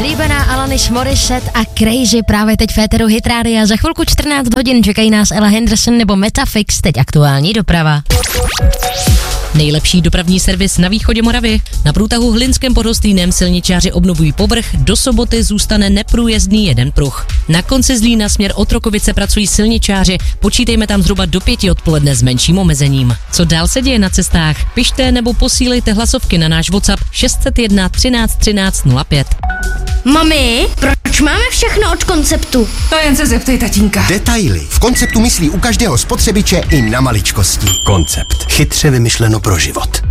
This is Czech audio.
Slíbená Alanis Morissette a Crazy právě teď v éteru Hit Rádia. Za chvilku 14 hodin čekají nás Ella Henderson nebo Metafix, teď aktuální doprava. Nejlepší dopravní servis na východě Moravy. Na průtahu Hlinském pod Hostýnem silničáři obnovují povrch, do soboty zůstane neprůjezdný jeden pruh. Na konci Zlína směr Otrokovice pracují silničáři, počítejme tam zhruba do 5 odpoledne s menším omezením. Co dál se děje na cestách? Pište nebo posílejte hlasovky na náš WhatsApp 601 13 13 05. Mami, proč máme všechno od Konceptu? To jen se zeptej tatínka. Detaily. V Konceptu myslí u každého spotřebiče i na maličkosti. Koncept. Chytře vymyšleno pro život.